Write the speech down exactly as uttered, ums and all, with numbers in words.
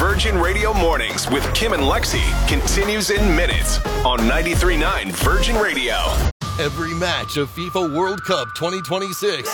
Virgin Radio Mornings with Kim and Lexi continues in minutes on ninety-three point nine Virgin Radio. Every match of FIFA World Cup twenty twenty-six